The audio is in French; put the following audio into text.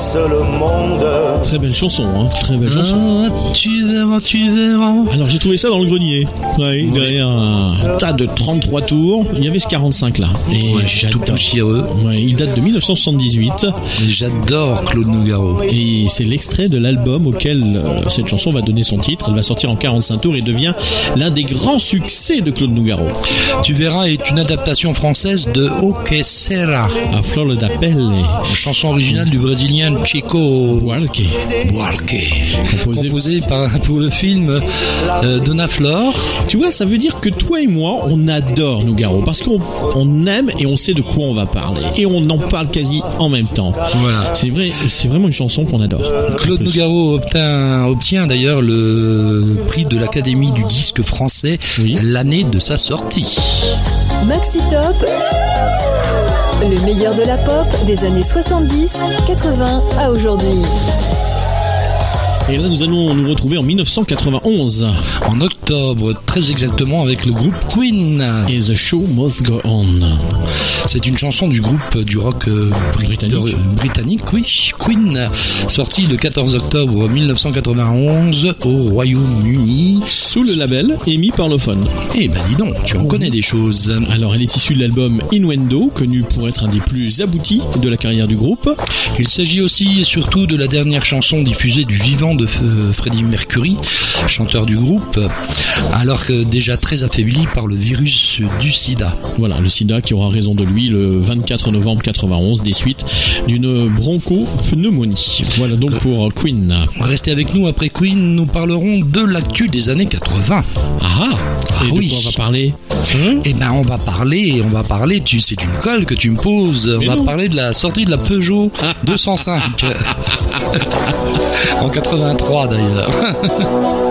traverse le monde. Très belle chanson, hein. Très belle chanson. Tu verras. Alors j'ai trouvé ça dans le grenier. Ouais, derrière un tas de 33 tours. Il y avait ce 45 là. Et Tout poussiéreux. Ouais, il date de 1978. Et j'adore Claude Nougaro. Et c'est l'extrait de l'album auquel cette chanson va donner son titre. Elle va sortir en 45 tours et devient l'un des grands succès de Claude Nougaro. Tu verras est une adaptation française de O Que Sera, A Flor da Pelle. chanson originale du Brésilien Chico Buarque. Composée pour le film Dona Flor. Tu vois, ça veut dire que toi et moi, on adore Nougaro parce qu'on aime et on sait de quoi on va parler. Et on en parle quasi en même temps. Voilà. C'est vrai, c'est vraiment une chanson qu'on adore. Claude Nougaro obtient d'ailleurs le prix de l'Académie du disque français l'année de sa sortie. Maxi Top, le meilleur de la pop des années 70, 80 à aujourd'hui. Et là, nous allons nous retrouver en 1991. En octobre, très exactement, avec le groupe Queen. Et The Show Must Go On. C'est une chanson du groupe du rock britannique, oui, Queen, sortie le 14 octobre 1991 au Royaume-Uni. Sous le label émis par Parlophone. Eh ben dis donc, tu en connais des choses. Alors, elle est issue de l'album Innuendo, connu pour être un des plus aboutis de la carrière du groupe. Il s'agit aussi et surtout de la dernière chanson diffusée du vivant de Freddie Mercury, chanteur du groupe, alors que déjà très affaibli par le virus du sida. Voilà, le sida qui aura raison de lui le 24 novembre 91 des suites d'une bronchopneumonie. Voilà donc pour Queen. Restez avec nous, après Queen, nous parlerons de l'actu des années 80. Et de quoi on va parler Eh ben on va parler, c'est une colle que tu me poses. On va parler de la sortie de la Peugeot 205 en 83 d'ailleurs.